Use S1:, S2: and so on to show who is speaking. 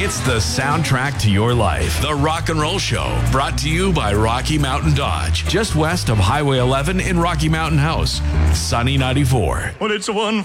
S1: It's the soundtrack to your life. The Rock and Roll Show, brought to you by Rocky Mountain Dodge, just west of Highway 11 in Rocky Mountain House. Sunny 94.
S2: Well, it's one